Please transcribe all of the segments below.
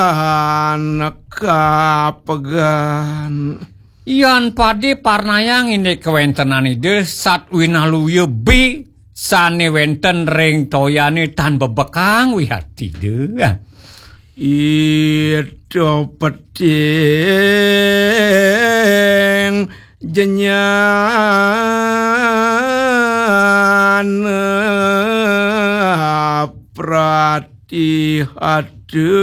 anak kapegan Yan pade parnayang ini kewentenan ide satwinaluya B sane wenten ring toyane tan bebekang wihati de. Itu peting jenyan pratihade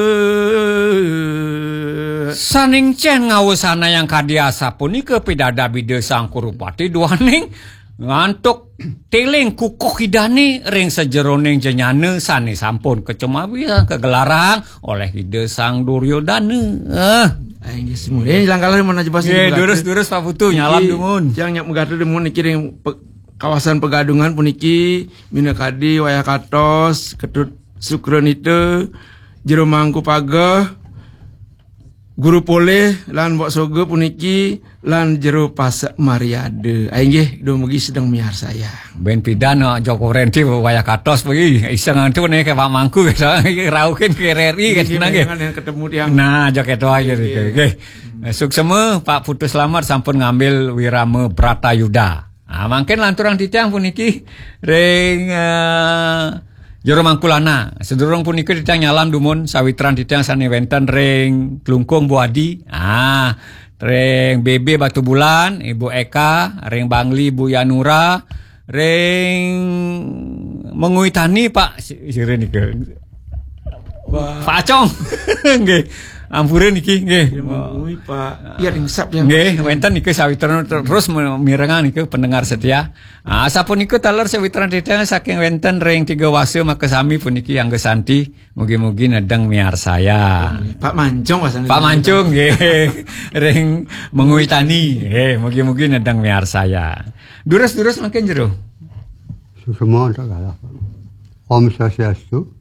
Saning cen ngawusana yang kadiasa punika pidada bide sang kurupati duaning ngantuk teling kukuh hidani ring sejeroning jenyane sane sampun kecemawi kegelarang oleh ide sang Duryodana. Aing geus mulih langkalan mana jepas durus Pak Putu nyalam dumun. Jang nyak megatu demun iki ring kawasan Pegadungan puniki minakadi wayah katos ketut sukronite jero mangku pageh guru poleh lan mbok soge puniki lan jero pasak Mariade. Aing nggih do mugi sedang miar saya. Ben pidana Joko Renti wayah katos pergi iseng antu nih ke Pak Mangku raukeun ke RRI kan nggih. Ketemu tiang. Nah joket wae nggih. Sukseme Pak Putu Slamet sampun ngambil wirama Bratayuda. Ah mangken lanturang titiang puniki ring Jero Mangkulana, sedurung punika titiang nyalam dumun sawitran titiang sane wenten ring Klungkung Buadi. Ring BB Batu Bulan, Ibu Eka, ring Bangli Bu Yanura, ring Menguitani Pak sire niki. Pak Acong. Nggih. Ampureun iki nggih. Mengui Pak. Iya dingsap ya. Nggih, wenten niki sawitran terus mirengan niki pendengar setia. Sapunika taler sawitran titiang saking wenten ring Tiga Wase makasami puniki angge santi mugi-mugi nedeng miar saya. Pak Mancung wasane. Pak Mancung nggih. Ring Menguitani nggih mugi-mugi nedeng miar saya. Durus-durus makin jero. Susumo tak kalah. Om Swastiastu.